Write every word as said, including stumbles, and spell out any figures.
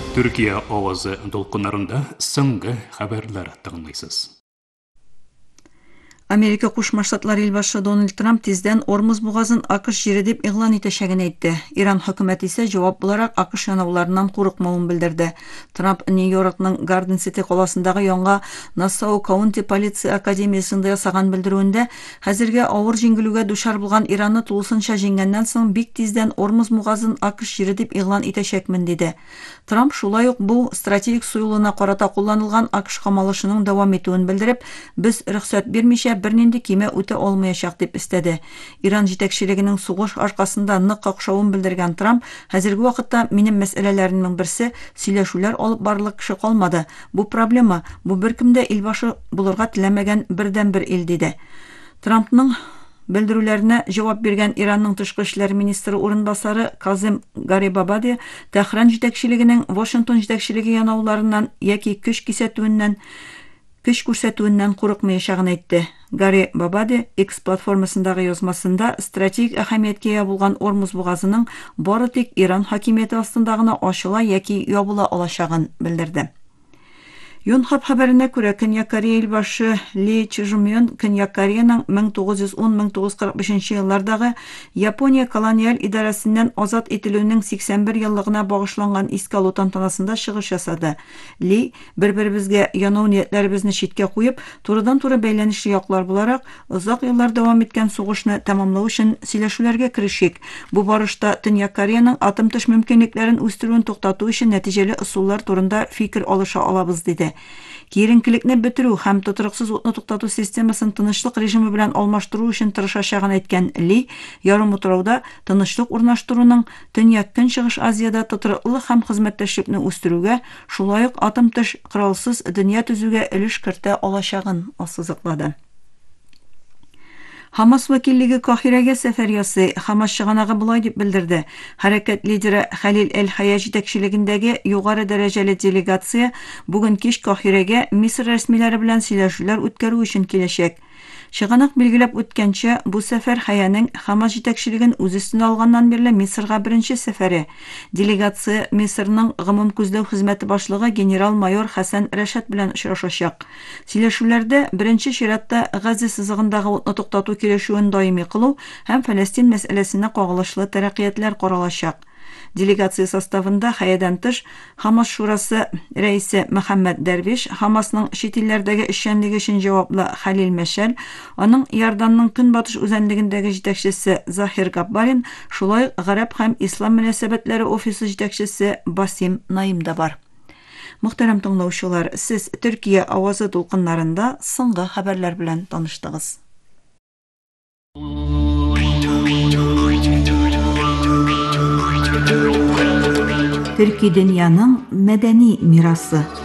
Türkiye ovozı dolqunlarında so'nggi xabarlar tыңлайсыз. Amerika Qo'shma Shtatlari elbashi Donald Trump tezdan Ormuz bo'g'azin AQSh jeri deb e'lon etishagini aytdi. Iran hukumat esa javob bo'larak AQSh yonovlaridan qo'rqmavini bildirdi. Trump New Yorkning Garden City qalasındagi yonga Nassau County Politsiya Akademiyasында ясаган bildiruvында hozirga авыр жеңгилүүгө душар булган Иранны тулысынча жеңгәннән соң бик тиздән Ormuz bo'g'azin AQSh jeri deb e'lon итәчәкмен диде. Trump шулай ук бу стратегик суюлына карата кулланылган AQSh камалышының дәвам итүен белдереп, без рөхсәт бирмичә бернинди кеме үтә алмаячак дип истәде. Иран җитәкчелегенең сугыш аркасында нык какшавын белдергән Трамп, хәзерге вакытта минем мәсьәләләремнең берсе сөйләшүләр алып барлык кеше калмады. Бу проблема, бу беркемдә илбашы булырга теләмәгән бердән-бер ил диде. Трампның Белдерүләренә җавап биргән Иранның тышкы эшләр министры урынбасары Казем Гарибабади Тәһран җитәкчелегенең Вашингтон җитәкчелеге янауларыннан яки көч кисәтүеннән көч күрсәтүеннән курыкмаячагын әйтте. Гарибабади X платформасындагы язмасында стратегик әһәмияткә ия булган Ормуз бугазының бары тик Иран хакимияте астында гына ачыла яки ябыла алачагын белдерде. Йонхап хәбәренә күрә, Көньяк Корея элбашы Ли Чжумьон Көньяк Кореяның мең тугыз йөз ун - мең тугыз йөз кырык бишенче еллардагы Япония колониаль идарәсеннән азат ителүнең сиксән бер еллыгына багышланган искә алу тантанасында чыгыш ясады. Ли бер-беребезгә янау ниятләребезне читкә куеп, турыдан-туры бәйләнешле яклар буларак, озак еллар дәвам иткән сугышны тәмамлау өчен сөйләшүләргә керешик. Бу барышта Төньяк Кореяның атом төш мөмкинлекләрен үстерүен туктату өчен нәтиҗәле ысуллар турында фикер алыша алабыз диде. Киеренкелекне бетерү һәм тотрыксыз утны туктату системасын тынычлык режимы белән алмаштыру өчен тырышачагын әйткән Ли, ярым утрауда тынычлык урнаштыруның Төньяк Көнчыгыш Азиядә тотрыклык һәм хезмәттәшлекне үстерүгә, шулай ук атом төш коралсыз дөнья төзүгә өлеш кертә алачагын ассызыклады. Хамас вәкиллеге Каһирәгә сәфәр ясый. Хамас чыганагы булай дип белдерде. Хәрәкәт лидеры Хәлил әл-Хая җитәкчелегендәге югары дәрәҗәле делегация бүген кич Каһирәгә Мисыр рәсмиләре белән сөйләшүләр үткәрү өчен киләчәк. Чыганак билгеләп үткәнчә, бу сәфәр Хаяның Хамас җитәкчелеген үз өстенә алганнан бирле Мисырга беренче сәфәре. Делегация Мисырның гомум күзләү хезмәте башлыгы генерал-майор Хәсән Рәшәт белән очрашачак. Сөйләшүләрдә беренче чиратта Газа сызыгындагы утны туктату килешүен даими кылу һәм Фәләстин мәсьәләсенә кагылышлы тәрәккыятьләр каралачак. Делегация составында Хаядан тыш Хамас шурасы рәисе Мөхәммәд Дәрвиш, Хамасның чит илләрдәге эшчәнлеге өчен җаваплы Хәлил Мәшәл, аның Ярданның Көнбатыш үзәнлегендәге җитәкчесе Захир Габбарин, шулай гарәп һәм ислам мөнәсәбәтләре офисы җитәкчесе Басим Наим да бар. Мөхтәрәм тыңлаучылар, сез Төркия авазы дулкыннарында соңгы хәбәрләр белән таныштыгыз. Төрки дөньяның мәдәни мирасы.